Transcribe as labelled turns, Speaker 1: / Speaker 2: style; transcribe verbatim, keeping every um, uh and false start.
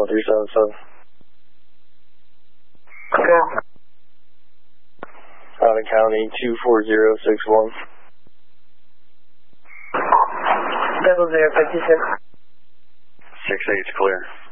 Speaker 1: one three seven seven.
Speaker 2: Okay.
Speaker 1: Ottawa County two four zero six one.
Speaker 2: Double zero fifty six.
Speaker 1: Six eight's clear.